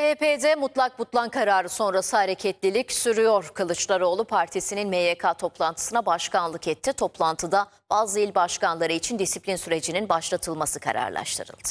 CHP'de mutlak butlan kararı sonrası hareketlilik sürüyor. Kılıçdaroğlu partisinin MYK toplantısına başkanlık etti. Toplantıda bazı il başkanları için disiplin sürecinin başlatılması kararlaştırıldı.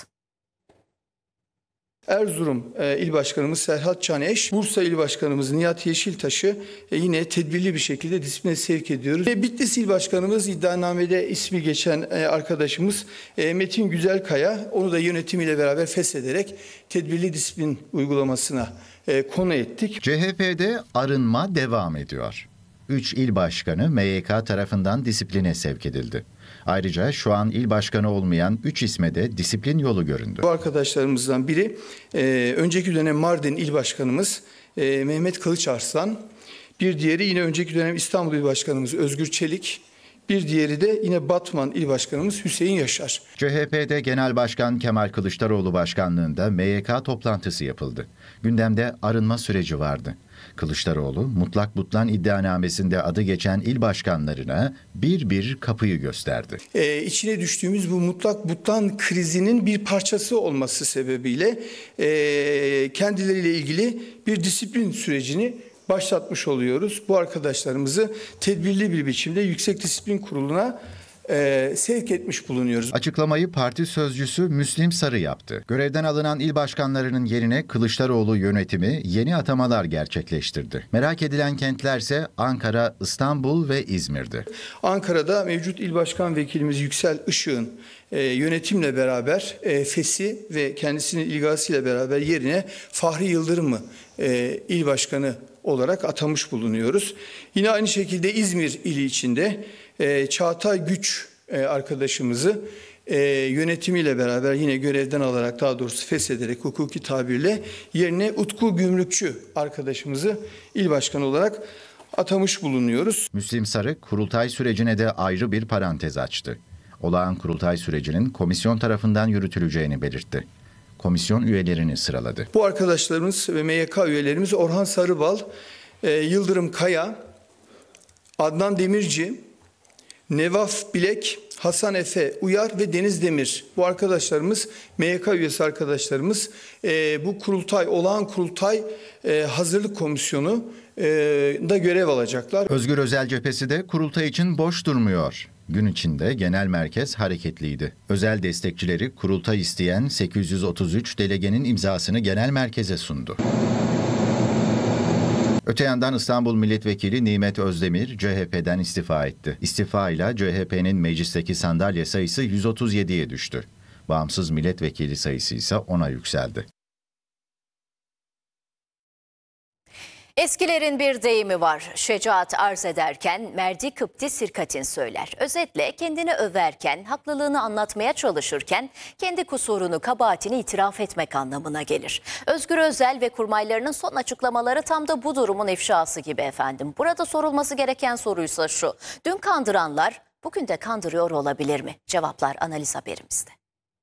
Erzurum İl Başkanımız Serhat Caneş, Bursa İl Başkanımız Nihat Yeşiltaş'ı yine tedbirli bir şekilde disipline sevk ediyoruz. Bitlis İl Başkanımız iddianamede ismi geçen arkadaşımız Metin Güzelkaya, onu da yönetimiyle beraber feshederek tedbirli disiplin uygulamasına konu ettik. CHP'de arınma devam ediyor. 3 il başkanı MYK tarafından disipline sevk edildi. Ayrıca şu an il başkanı olmayan 3 isme de disiplin yolu göründü. Bu arkadaşlarımızdan biri önceki dönem Mardin İl Başkanımız Mehmet Kılıçarslan, bir diğeri yine önceki dönem İstanbul İl Başkanımız Özgür Çelik, bir diğeri de yine Batman İl Başkanımız Hüseyin Yaşar. CHP'de Genel Başkan Kemal Kılıçdaroğlu başkanlığında MYK toplantısı yapıldı. Gündemde arınma süreci vardı. Kılıçdaroğlu, mutlak butlan iddianamesinde adı geçen il başkanlarına bir bir kapıyı gösterdi. İçine düştüğümüz bu mutlak butlan krizinin bir parçası olması sebebiyle kendileriyle ilgili bir disiplin sürecini başlatmış oluyoruz. Bu arkadaşlarımızı tedbirli bir biçimde Yüksek Disiplin Kurulu'na sevk etmiş bulunuyoruz. Açıklamayı parti sözcüsü Müslim Sarı yaptı. Görevden alınan il başkanlarının yerine Kılıçdaroğlu yönetimi yeni atamalar gerçekleştirdi. Merak edilen kentlerse Ankara, İstanbul ve İzmir'di. Ankara'da mevcut il başkan vekilimiz Yüksel Işık'ın yönetimle beraber FES'i ve kendisinin ilgisiyle beraber yerine Fahri Yıldırım'ı il başkanı olarak atamış bulunuyoruz. Yine aynı şekilde İzmir ili içinde Çağatay Güç arkadaşımızı yönetimiyle beraber yine görevden alarak, daha doğrusu feshederek hukuki tabirle yerine Utku Gümrükçü arkadaşımızı il başkanı olarak atamış bulunuyoruz. Müslim Sarı kurultay sürecine de ayrı bir parantez açtı. Olağan kurultay sürecinin komisyon tarafından yürütüleceğini belirtti. Komisyon üyelerini sıraladı. Bu arkadaşlarımız ve MYK üyelerimiz Orhan Sarıbal, Yıldırım Kaya, Adnan Demirci, Nevaf Bilek, Hasan Efe Uyar ve Deniz Demir. Bu arkadaşlarımız, MYK üyesi arkadaşlarımız bu kurultay, olağan kurultay hazırlık komisyonu da görev alacaklar. Özgür Özel cephesi de kurultay için boş durmuyor. Gün içinde genel merkez hareketliydi. Özel destekçileri kurultay isteyen 833 delegenin imzasını genel merkeze sundu. Öte yandan İstanbul Milletvekili Nimet Özdemir CHP'den istifa etti. İstifa ile CHP'nin meclisteki sandalye sayısı 137'ye düştü. Bağımsız milletvekili sayısı ise 10'a yükseldi. Eskilerin bir deyimi var. Şecaat arz ederken merdi kıpti sirkatin söyler. Özetle kendini överken, haklılığını anlatmaya çalışırken kendi kusurunu, kabahatini itiraf etmek anlamına gelir. Özgür Özel ve kurmaylarının son açıklamaları tam da bu durumun ifşası gibi efendim. Burada sorulması gereken soruysa şu: dün kandıranlar bugün de kandırıyor olabilir mi? Cevaplar analiz haberimizde.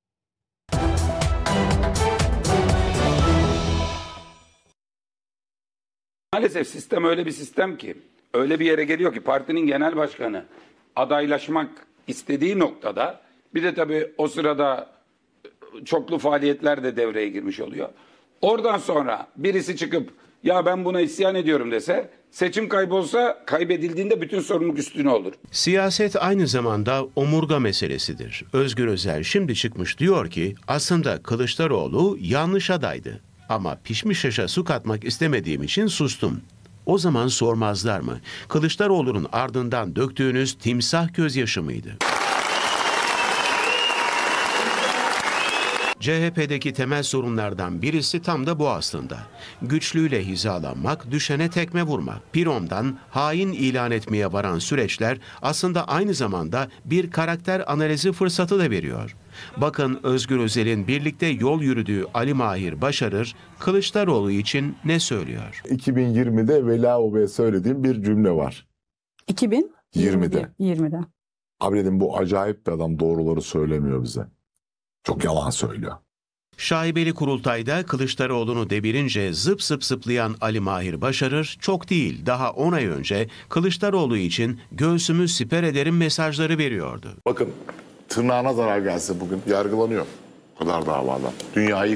Maalesef sistem öyle bir sistem ki, öyle bir yere geliyor ki partinin genel başkanı adaylaşmak istediği noktada, bir de tabii o sırada çoklu faaliyetler de devreye girmiş oluyor. Oradan sonra birisi çıkıp ya ben buna isyan ediyorum dese, seçim kaybolsa kaybedildiğinde bütün sorumluluk üstüne olur. Siyaset aynı zamanda omurga meselesidir. Özgür Özel şimdi çıkmış diyor ki aslında Kılıçdaroğlu yanlış adaydı. Ama pişmiş şaşa su katmak istemediğim için sustum. O zaman sormazlar mı? Kılıçdaroğlu'nun ardından döktüğünüz timsah gözyaşı mıydı? CHP'deki temel sorunlardan birisi tam da bu aslında. Güçlüyle hizalanmak, düşene tekme vurmak, piromdan hain ilan etmeye varan süreçler aslında aynı zamanda bir karakter analizi fırsatı da veriyor. Bakın Özgür Özel'in birlikte yol yürüdüğü Ali Mahir Başarır, Kılıçdaroğlu için ne söylüyor? 2020'de Vela Bey'e söylediğim bir cümle var. 2020'de. 20'de. Abi dedim, bu acayip bir adam, doğruları söylemiyor bize. Çok yalan söylüyor. Şaibeli kurultayda Kılıçdaroğlu'nu devirince zıp zıp zıplayan Ali Mahir Başarır çok değil daha 10 ay önce Kılıçdaroğlu için göğsümü siper ederim mesajları veriyordu. Bakın, tırnağına zarar gelse bugün yargılanıyor. O kadar davadan. Dünyayı yıkarım.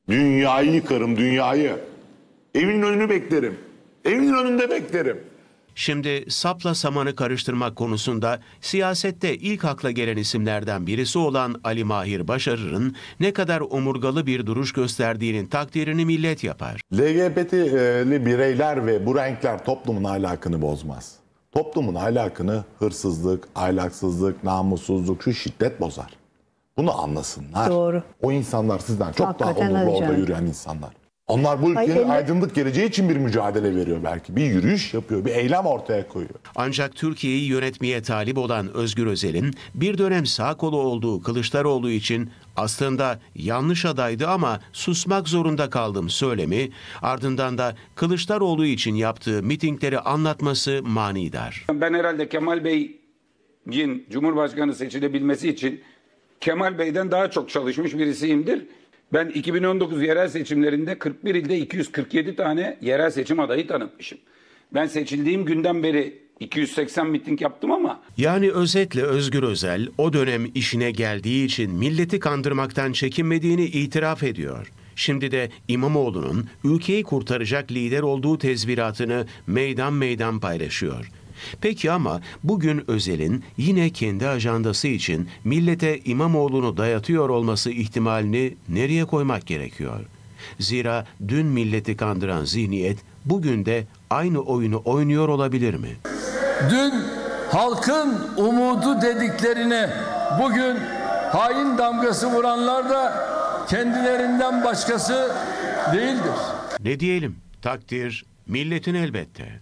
Dünyayı yıkarım, dünyayı. Evin önünü beklerim. Evin önünde beklerim. Şimdi sapla samanı karıştırmak konusunda siyasette ilk akla gelen isimlerden birisi olan Ali Mahir Başarır'ın ne kadar omurgalı bir duruş gösterdiğinin takdirini millet yapar. LGBT'li bireyler ve bu renkler toplumun ahlakını bozmaz. Toplumun ahlakını hırsızlık, ahlaksızlık, namussuzluk, şu şiddet bozar. Bunu anlasınlar. Doğru. O insanlar sizden çok Hakikaten daha onurlu öyle orada canım. yürüyen insanlar. Onlar bu ülkenin aydınlık geleceği için bir mücadele veriyor belki. Bir yürüyüş yapıyor, bir eylem ortaya koyuyor. Ancak Türkiye'yi yönetmeye talip olan Özgür Özel'in bir dönem sağ kolu olduğu Kılıçdaroğlu için aslında yanlış adaydı ama susmak zorunda kaldım söylemi, ardından da Kılıçdaroğlu için yaptığı mitingleri anlatması manidar. Ben herhalde Kemal Bey'in Cumhurbaşkanı seçilebilmesi için Kemal Bey'den daha çok çalışmış birisiyimdir. Ben 2019 yerel seçimlerinde 41 ilde 247 tane yerel seçim adayı tanıtmışım. Ben seçildiğim günden beri 280 miting yaptım ama... Yani özetle Özgür Özel o dönem işine geldiği için milleti kandırmaktan çekinmediğini itiraf ediyor. Şimdi de İmamoğlu'nun ülkeyi kurtaracak lider olduğu tezviratını meydan meydan paylaşıyor. Peki ama bugün Özel'in yine kendi ajandası için millete İmamoğlu'nu dayatıyor olması ihtimalini nereye koymak gerekiyor? Zira dün milleti kandıran zihniyet bugün de aynı oyunu oynuyor olabilir mi? Dün halkın umudu dediklerine bugün hain damgası vuranlar da kendilerinden başkası değildir. Ne diyelim? Takdir milletin elbette.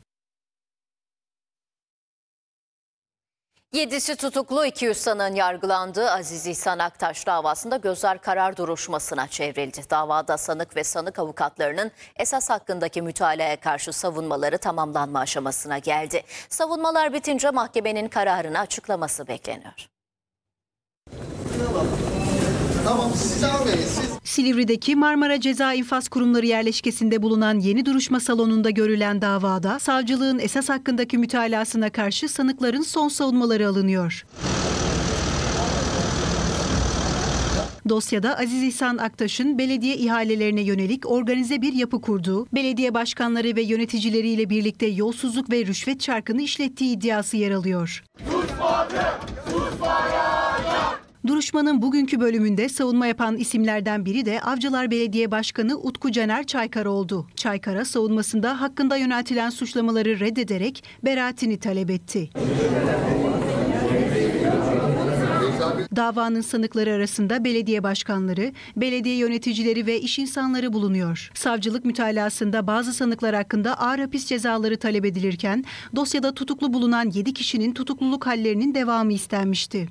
7'si tutuklu 200 sanığın yargılandığı Aziz İhsan Aktaş davasında gözler karar duruşmasına çevrildi. Davada sanık ve sanık avukatlarının esas hakkındaki mütalaya karşı savunmaları tamamlanma aşamasına geldi. Savunmalar bitince mahkemenin kararını açıklaması bekleniyor. Silivri'deki Marmara Ceza İnfaz Kurumları yerleşkesinde bulunan yeni duruşma salonunda görülen davada savcılığın esas hakkındaki mütalasına karşı sanıkların son savunmaları alınıyor. Dosyada Aziz İhsan Aktaş'ın belediye ihalelerine yönelik organize bir yapı kurduğu, belediye başkanları ve yöneticileriyle birlikte yolsuzluk ve rüşvet çarkını işlettiği iddiası yer alıyor. Duruşmanın bugünkü bölümünde savunma yapan isimlerden biri de Avcılar Belediye Başkanı Utku Caner Çaykara oldu. Çaykara savunmasında hakkında yöneltilen suçlamaları reddederek beraatini talep etti. Davanın sanıkları arasında belediye başkanları, belediye yöneticileri ve iş insanları bulunuyor. Savcılık mütalasında bazı sanıklar hakkında ağır hapis cezaları talep edilirken dosyada tutuklu bulunan 7 kişinin tutukluluk hallerinin devamı istenmişti.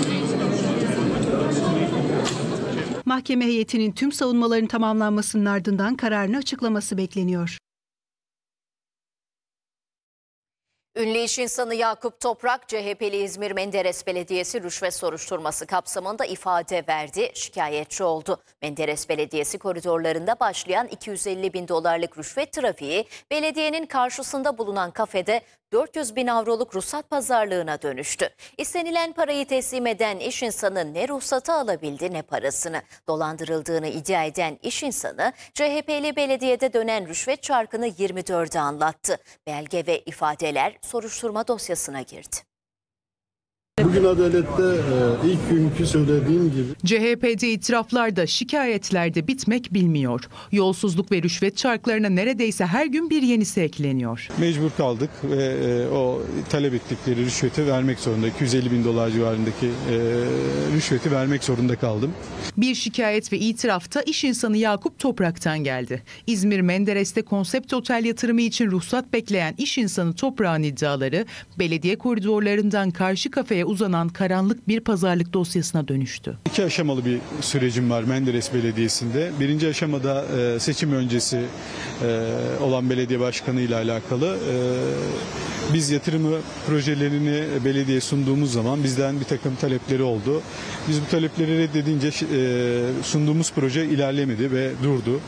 Mahkeme heyetinin tüm savunmaların tamamlanmasının ardından kararını açıklaması bekleniyor. Ünlü iş insanı Yakup Toprak, CHP'li İzmir Menderes Belediyesi rüşvet soruşturması kapsamında ifade verdi, şikayetçi oldu. Menderes Belediyesi koridorlarında başlayan 250 bin dolarlık rüşvet trafiği belediyenin karşısında bulunan kafede 400 bin avroluk ruhsat pazarlığına dönüştü. İstenilen parayı teslim eden iş insanı ne ruhsatı alabildi ne parasını. Dolandırıldığını iddia eden iş insanı CHP'li belediyede dönen rüşvet çarkını 24'e anlattı. Belge ve ifadeler soruşturma dosyasına girdi. Bugün adalette ilk günkü söylediğim gibi. CHP'de itiraflarda, şikayetlerde bitmek bilmiyor. Yolsuzluk ve rüşvet çarklarına neredeyse her gün bir yenisi ekleniyor. Mecbur kaldık ve o talep ettikleri rüşveti vermek zorunda. 250 bin dolar civarındaki rüşveti vermek zorunda kaldım. Bir şikayet ve itirafta iş insanı Yakup Toprak'tan geldi. İzmir Menderes'te konsept otel yatırımı için ruhsat bekleyen iş insanı Toprak'ın iddiaları belediye koridorlarından karşı kafeye uzanan karanlık bir pazarlık dosyasına dönüştü. 2 aşamalı bir sürecim var Menderes Belediyesi'nde. Birinci aşamada seçim öncesi olan belediye başkanı ile alakalı. Biz yatırımı projelerini belediyeye sunduğumuz zaman bizden bir takım talepleri oldu. Biz bu talepleri reddedince sunduğumuz proje ilerlemedi ve durdu.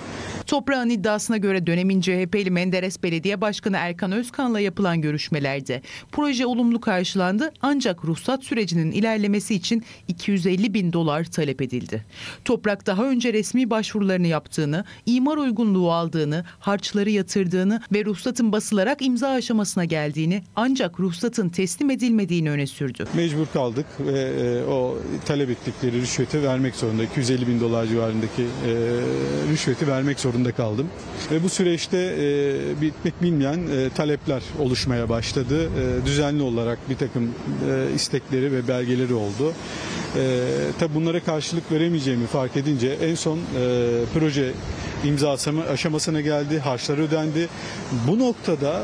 Toprağın iddiasına göre dönemin CHP'li Menderes Belediye Başkanı Erkan Özkan'la yapılan görüşmelerde proje olumlu karşılandı ancak ruhsat sürecinin ilerlemesi için $250.000 talep edildi. Toprak daha önce resmi başvurularını yaptığını, imar uygunluğu aldığını, harçları yatırdığını ve ruhsatın basılarak imza aşamasına geldiğini ancak ruhsatın teslim edilmediğini öne sürdü. Mecbur kaldık ve o talep ettikleri rüşveti vermek zorunda. $250.000 civarındaki rüşveti vermek zorunda kaldım. Ve bu süreçte bitmek bilmeyen talepler oluşmaya başladı. Düzenli olarak bir takım istekleri ve belgeleri oldu. Tabii bunlara karşılık veremeyeceğimi fark edince en son proje imza aşamasına geldi, harçlar ödendi. Bu noktada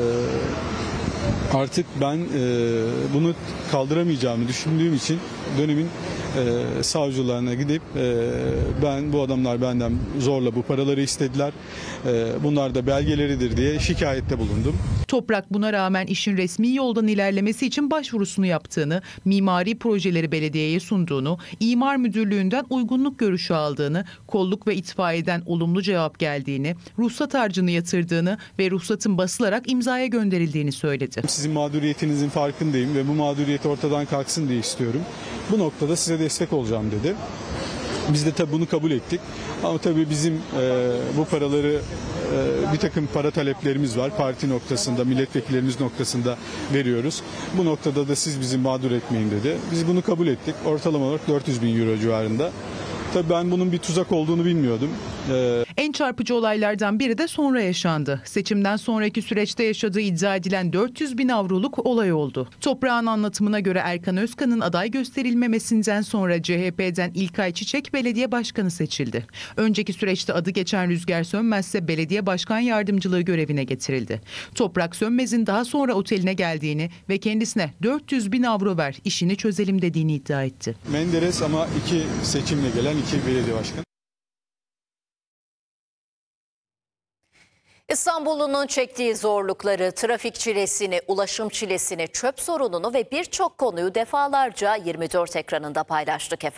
artık ben bunu kaldıramayacağımı düşündüğüm için dönemin savcılarına gidip ben bu adamlar benden zorla bu paraları istediler. Bunlar da belgeleridir diye şikayette bulundum. Toprak buna rağmen işin resmi yoldan ilerlemesi için başvurusunu yaptığını, mimari projeleri belediyeye sunduğunu, imar müdürlüğünden uygunluk görüşü aldığını, kolluk ve itfaiyeden olumlu cevap geldiğini, ruhsat harcını yatırdığını ve ruhsatın basılarak imzaya gönderildiğini söyledi. Sizin mağduriyetinizin farkındayım ve bu mağduriyet ortadan kalksın diye istiyorum. Bu noktada size destek olacağım dedi. Biz de tabii bunu kabul ettik. Ama tabii bizim bu paraları bir takım para taleplerimiz var. Parti noktasında, milletvekillerimiz noktasında veriyoruz. Bu noktada da siz bizi mağdur etmeyin dedi. Biz bunu kabul ettik. Ortalama olarak €400.000 civarında. Tabii ben bunun bir tuzak olduğunu bilmiyordum. En çarpıcı olaylardan biri de sonra yaşandı. Seçimden sonraki süreçte yaşadığı iddia edilen 400.000 avroluk olay oldu. Toprağın anlatımına göre Erkan Özkan'ın aday gösterilmemesinden sonra CHP'den İlkay Çiçek belediye başkanı seçildi. Önceki süreçte adı geçen Rüzgar Sönmez ise belediye başkan yardımcılığı görevine getirildi. Toprak Sönmez'in daha sonra oteline geldiğini ve kendisine 400.000 avro ver, işini çözelim dediğini iddia etti. Menderes ama 2 seçimle gelen 2 belediye başkanı. İstanbullu'nun çektiği zorlukları, trafik çilesini, ulaşım çilesini, çöp sorununu ve birçok konuyu defalarca 24 ekranında paylaştık efendim.